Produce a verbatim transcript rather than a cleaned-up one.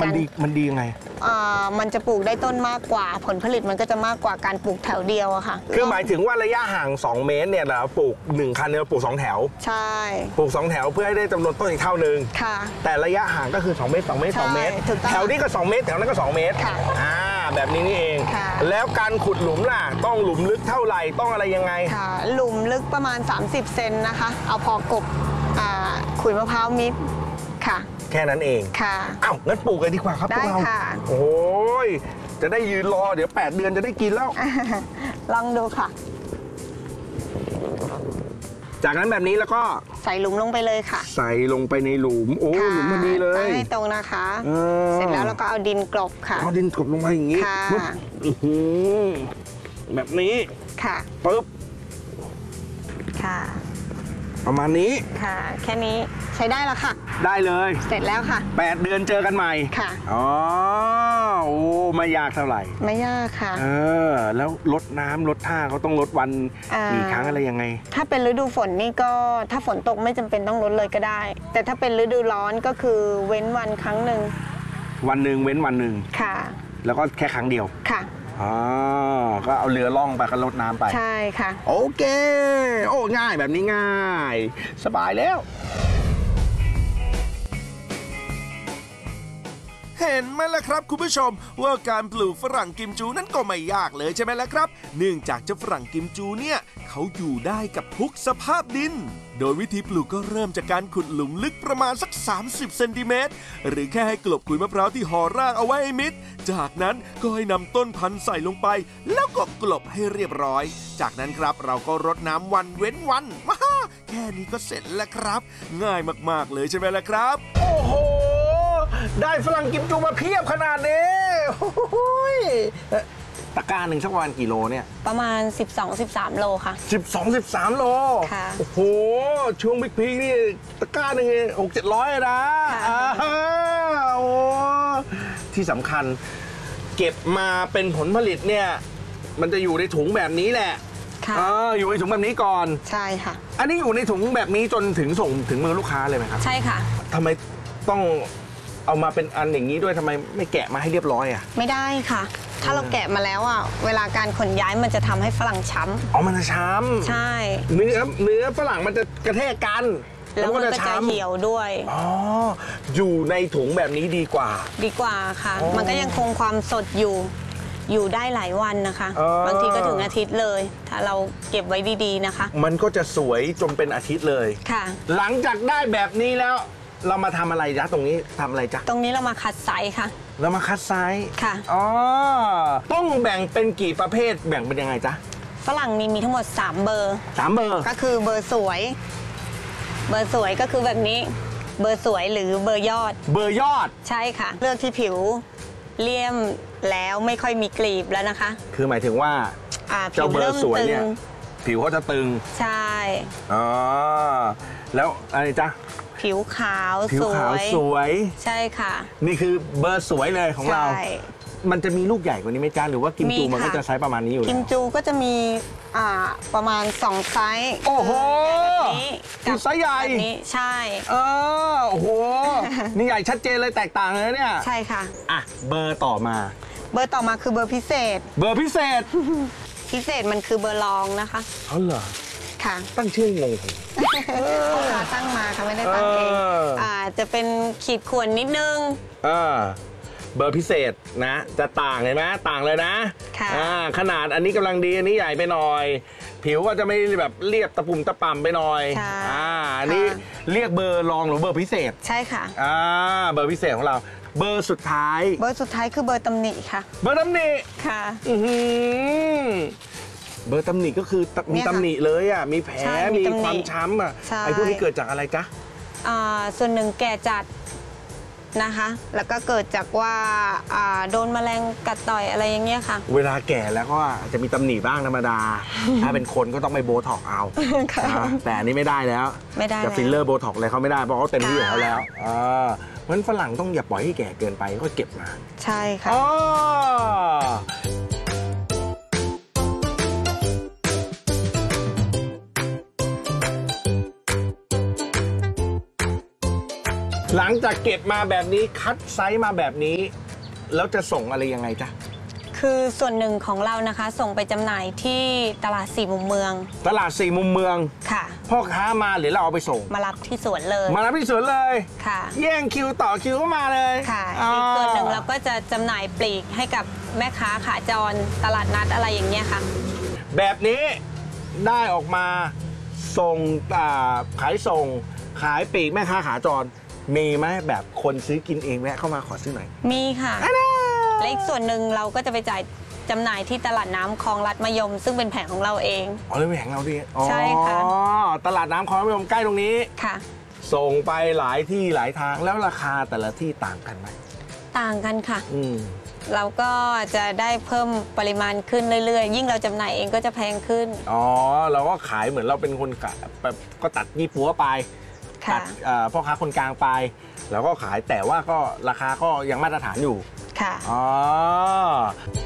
มันดีมันดียังไงอ่ามันจะปลูกได้ต้นมากกว่าผลผลิตมันก็จะมากกว่าการปลูกแถวเดียวอะค่ะคือหมายถึงว่าระยะห่างสองเมตรเนี่ยเราปลูกหนึ่งคันเนี่ยเราปลูกสองแถวใช่ปลูกสองแถวเพื่อให้ได้จำนวนต้นอีกเท่านึงค่ะแต่ระยะห่างก็คือสองเมตรสองเมตรสองเมตรแถวนี้ก็สองเมตรแถวนั้นก็สองเมตรค่ะอ่าแบบนี้นี่เองแล้วการขุดหลุมล่ะต้องหลุมลึกเท่าไหร่ต้องอะไรยังไงค่ะหลุมลึกประมาณสามสิบเซนนะคะเอาพอกบขุยมะพร้าวมิตรค่ะแค่นั้นเองค่ะอ้าวงั้นปลูกกันดีกว่าครับพวกเราโอ้ยจะได้ยืนรอเดี๋ยวแปดเดือนจะได้กินแล้วลองดูค่ะจากนั้นแบบนี้แล้วก็ใส่หลุมลงไปเลยค่ะใส่ลงไปในหลุมโอ้หลุมมันดีเลยให้ตรงนะคะเสร็จแล้วเราก็เอาดินกลบค่ะเอาดินกลบลงมาอย่างนี้แบบนี้ค่ะปึ๊บค่ะประมาณนี้ค่ะแค่นี้ใช้ได้แล้วค่ะได้เลยเสร็จแล้วค่ะแปดเดือนเจอกันใหม่ค่ะอ๋อโอ้ไม่ยากเท่าไหร่ไม่ยากค่ะเออแล้วลดน้ำลดท่าเขาต้องลดวันกี่ครั้งอะไรยังไงถ้าเป็นฤดูฝนนี่ก็ถ้าฝนตกไม่จำเป็นต้องลดเลยก็ได้แต่ถ้าเป็นฤดูร้อนก็คือเว้นวันครั้งหนึ่งวันหนึ่งเว้นวันหนึ่งค่ะแล้วก็แค่ครั้งเดียวค่ะอ๋อก็เอาเรือล่องไปก็ลดน้ำไปใช่ค่ะโอเคโอ้ง่ายแบบนี้ง่ายสบายแล้วเห็นไหมล่ะครับคุณผู้ชมว่าการปลูกฝรั่งกิมจูนั้นก็ไม่ยากเลยใช่ไหมล่ะครับเนื่องจากเจ้าฝรั่งกิมจูเนี่ยเขาอยู่ได้กับทุกสภาพดินโดยวิธีปลูกก็เริ่มจากการขุดหลุมลึกประมาณสักสามสิบเซนติเมตรหรือแค่ให้กลบขุยมะพร้าวที่ห่อรากเอาไว้ให้มิดจากนั้นก็ให้นำต้นพันธุ์ใส่ลงไปแล้วก็กลบให้เรียบร้อยจากนั้นครับเราก็รดน้ำวันเว้นวันว้าแค่นี้ก็เสร็จแล้วครับง่ายมากๆเลยใช่ไหมล่ะครับโอ้โหได้ฝรั่งกิมจูมาเพียบขนาดนี้ตะกร้าหนึ่งสักวันกี่โลเนี่ยประมาณ สิบสอง สิบสาม โลค่ะสิบสอง สิบสาม โลค่ะโอ้โหช่วงบิ๊กพีคนี่ตะกร้าหนึ่งหกเจ็ดร้อยนะโอ้ที่สำคัญเก็บมาเป็นผลผลิตเนี่ยมันจะอยู่ในถุงแบบนี้แหละออยู่ในถุงแบบนี้ก่อนใช่ค่ะอันนี้อยู่ในถุงแบบนี้จนถึงส่งถึงมือลูกค้าเลยไหมครับใช่ค่ะทำไมต้องเอามาเป็นอันอย่างนี้ด้วยทำไมไม่แกะมาให้เรียบร้อยอ่ะไม่ได้ค่ะถ้าเราแกะมาแล้วอ่ะเวลาการขนย้ายมันจะทำให้ฝรั่งช้ำอ๋อมันจะช้ำใช่เนื้อเนื้อฝรั่งมันจะกระแทกกันแล้วมันก็จะเหี่ยวด้วยอ๋ออยู่ในถุงแบบนี้ดีกว่าดีกว่าค่ะมันก็ยังคงความสดอยู่อยู่ได้หลายวันนะคะบางทีก็ถึงอาทิตย์เลยถ้าเราเก็บไว้ดีๆนะคะมันก็จะสวยจนเป็นอาทิตย์เลยค่ะหลังจากได้แบบนี้แล้วเรามาทำอะไรจ๊ะตรงนี้ทำอะไรจ๊ะตรงนี้เรามาคัดไซส์ค่ะเรามาคัดไซส์ค่ะอ๋อต้องแบ่งเป็นกี่ประเภทแบ่งเป็นยังไงจ๊ะฝรั่งนี่มีทั้งหมดสามเบอร์สามเบอร์ก็คือเบอร์สวยเบอร์สวยก็คือแบบนี้เบอร์สวยหรือเบอร์ยอดเบอร์ยอดใช่ค่ะเลือกที่ผิวเลี่ยมแล้วไม่ค่อยมีกลีบแล้วนะคะคือหมายถึงว่าเจ้าเบอร์สวยเนี่ยผิวเขาจะตึงใช่อ๋อแล้วอะไรจ๊ะผิวขาวผิวขาวสวยใช่ค่ะนี่คือเบอร์สวยเลยของเรามันจะมีลูกใหญ่กว่านี้ไหมจ๊ะหรือว่ากิมจูมันก็จะไซส์ประมาณนี้อยู่กิมจูก็จะมีอ่าประมาณสองไซส์โอ้โหกับไซส์ใหญ่ใช่เออโอ้โหนี่ใหญ่ชัดเจนเลยแตกต่างเลยเนี่ยใช่ค่ะอ่ะเบอร์ต่อมาเบอร์ต่อมาคือเบอร์พิเศษเบอร์พิเศษพิเศษมันคือเบอร์รองนะคะอ๋อเหรอค่ะตั้งชื่องงพ่อค้าตั้งมาค่ะไม่ได้ตั้งเองอ่าจะเป็นขีดข่วนนิดนึงอ่าเบอร์พิเศษนะจะต่างเห็นไหมต่างเลยนะค่ะขนาดอันนี้กำลังดีอันนี้ใหญ่ไปหน่อยผิวก็จะไม่แบบเรียบตะปุ่มตะป่ำไปหน่อยอ่าอันนี้เรียกเบอร์รองหรือเบอร์พิเศษใช่ค่ะอ่าเบอร์พิเศษของเราเบอร์สุดท้ายเบอร์สุดท้ายคือเบอร์ตำหนิค่ะเบอร์ตำหนิค่ะอือหือเบอร์ตำหนิก็คือมีตำหนิเลยอ่ะมีแผลมีความช้ำอ่ะไอ้พวกนี้เกิดจากอะไรจ๊ะอ่าส่วนหนึ่งแก่จัดนะคะแล้วก็เกิดจากว่าโดนแมลงกัดต่อยอะไรอย่างเงี้ยค่ะเวลาแก่แล้วก็จะมีตำหนิบ้างธรรมดาถ้าเป็นคนก็ต้องไปโบท็อกเอาแต่อันนี้ไม่ได้แล้วไม่ได้จะฟิลเลอร์โบท็อกอะไรเขาไม่ได้เพราะเขาเต็มที่ของเขาแล้วเพราะฉะนั้นฝรั่งต้องอย่าปล่อยให้แก่เกินไปก็เก็บมาใช่ค่ะหลังจากเก็บมาแบบนี้คัดไซส์มาแบบนี้ แล้วจะส่งอะไรยังไงจ๊ะคือส่วนหนึ่งของเรานะคะส่งไปจำหน่ายที่ตลาดสี่มุมเมืองตลาดสี่มุมเมืองค่ะพ่อค้ามาหรือเราเอาไปส่งมารับที่สวนเลยมารับที่สวนเลยค่ะแย่งคิวต่อคิวก็มาเลยค่ะอีกส่วนหนึ่งเราก็จะจำหน่ายปลีกให้กับแม่ค้าขาจรตลาดนัดอะไรอย่างเงี้ยค่ะแบบนี้ได้ออกมาส่งอ่าขายส่งขายปลีกแม่ค้าขาจร มีไหมแบบคนซื้อกินเองแวะเข้ามาขอซื้อหน่อยมีค่ะ และอีกส่วนหนึ่งเราก็จะไปจ่ายจำหน่ายที่ตลาดน้ำคลองลัดมะยม ซึ่งเป็นแผงของเราเองอ๋อเลยแผงเราดิใช่ค่ะอ๋อตลาดน้ำคลองลัดมะยมใกล้ตรงนี้ค่ะส่งไปหลายที่หลายทางแล้วราคาแต่ละที่ต่างกันไหมต่างกันค่ะอืมเราก็จะได้เพิ่มปริมาณขึ้นเรื่อยๆ ยิ่งเราจำหน่ายเองก็จะแพงขึ้นอ๋อเราก็ขายเหมือนเราเป็นคนขายแบบก็ตัดยี่ปัวไปค่ะตัดเอ่อพ่อค้าคนกลางไป แล้วก็ขายแต่ว่าก็ราคาก็ยังมาตรฐานอยู่ค่ะอ๋อ